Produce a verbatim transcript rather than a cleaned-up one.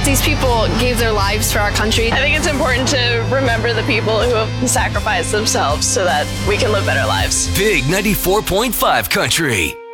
These people gave their lives for our country. I think it's important to remember the people who have sacrificed themselves so that we can live better lives. Big ninety-four point five Country.